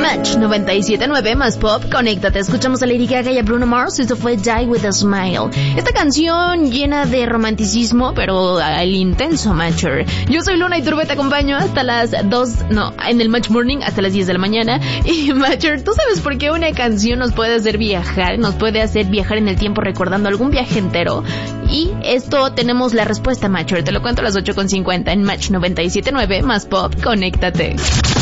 Match 97.9 más pop, conéctate. Escuchamos a Lady Gaga y a Bruno Mars. Esto fue Die With A Smile. Esta canción llena de romanticismo, pero al intenso Matcher. Yo soy Luna y Turbe, te acompaño hasta las 2, en el Match Morning hasta las 10 de la mañana. Y Matcher, ¿tú sabes por qué una canción nos puede hacer viajar? Nos puede hacer viajar en el tiempo recordando algún viaje entero. Y esto tenemos la respuesta, Matcher. Te lo cuento a las 8:50 en Match 97.9 más pop, conéctate.